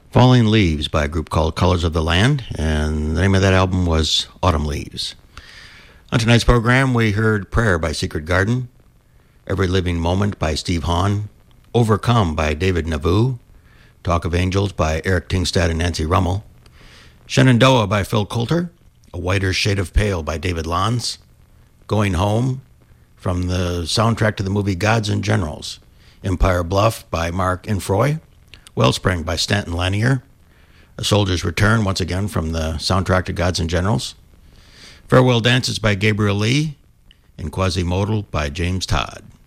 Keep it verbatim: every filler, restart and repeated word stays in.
Falling Leaves by a group called Colors of the Land, and the name of that album was Autumn Leaves. On tonight's program, we heard Prayer by Secret Garden, Every Living Moment by Steve Hahn, Overcome by David Navu, Talk of Angels by Eric Tingstad and Nancy Rummel, Shenandoah by Phil Coulter, A Whiter Shade of Pale by David Lans, Going Home from the soundtrack to the movie Gods and Generals, Empire Bluff by Mark Infroy, Wellspring by Stanton Lanier, A Soldier's Return, once again from the soundtrack to Gods and Generals, Farewell Dances by Gabriel Lee, and Quasimodo by James Todd.